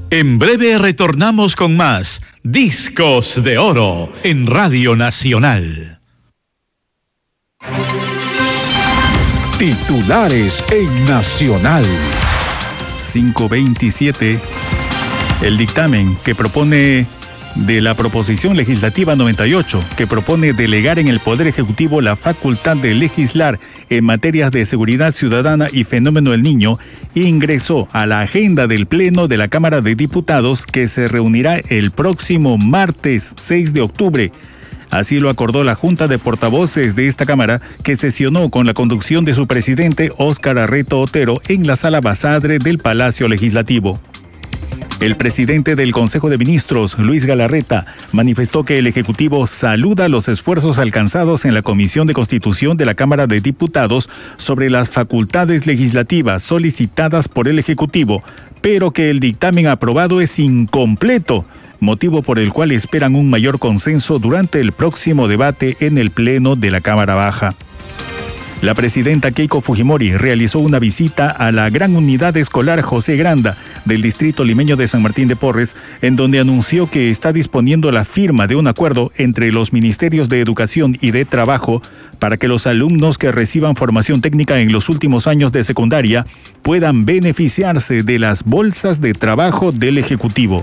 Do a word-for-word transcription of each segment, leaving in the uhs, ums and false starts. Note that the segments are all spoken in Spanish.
En breve retornamos con más Discos de Oro en Radio Nacional. Titulares en Nacional. cinco veintisiete. El dictamen que propone de la proposición legislativa noventa y ocho, que propone delegar en el Poder Ejecutivo la facultad de legislar en materias de seguridad ciudadana y fenómeno del niño, ingresó a la agenda del Pleno de la Cámara de Diputados, que se reunirá el próximo martes seis de octubre. Así lo acordó la Junta de Portavoces de esta Cámara, que sesionó con la conducción de su presidente Óscar Arreto Otero en la Sala Basadre del Palacio Legislativo. El presidente del Consejo de Ministros, Luis Galarreta, manifestó que el Ejecutivo saluda los esfuerzos alcanzados en la Comisión de Constitución de la Cámara de Diputados sobre las facultades legislativas solicitadas por el Ejecutivo, pero que el dictamen aprobado es incompleto, motivo por el cual esperan un mayor consenso durante el próximo debate en el Pleno de la Cámara Baja. La presidenta Keiko Fujimori realizó una visita a la Gran Unidad Escolar José Granda del distrito limeño de San Martín de Porres, en donde anunció que está disponiendo la firma de un acuerdo entre los Ministerios de Educación y de Trabajo para que los alumnos que reciban formación técnica en los últimos años de secundaria puedan beneficiarse de las bolsas de trabajo del Ejecutivo.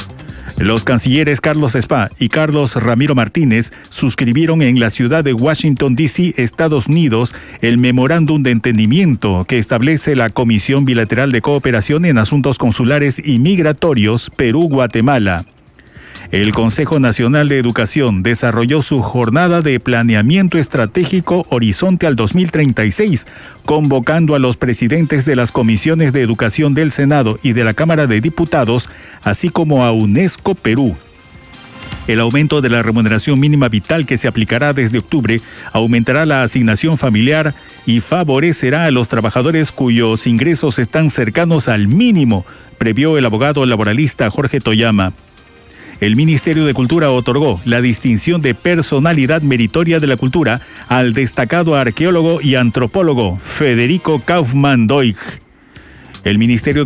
Los cancilleres Carlos Spa y Carlos Ramiro Martínez suscribieron en la ciudad de Washington, D C, Estados Unidos, el memorándum de entendimiento que establece la Comisión Bilateral de Cooperación en Asuntos Consulares y Migratorios Perú-Guatemala. El Consejo Nacional de Educación desarrolló su jornada de planeamiento estratégico Horizonte al dos mil treinta y seis, convocando a los presidentes de las comisiones de educación del Senado y de la Cámara de Diputados, así como a UNESCO Perú. El aumento de la remuneración mínima vital, que se aplicará desde octubre, aumentará la asignación familiar y favorecerá a los trabajadores cuyos ingresos están cercanos al mínimo, previó el abogado laboralista Jorge Toyama. El Ministerio de Cultura otorgó la distinción de Personalidad Meritoria de la Cultura al destacado arqueólogo y antropólogo Federico Kaufmann Doig. El Ministerio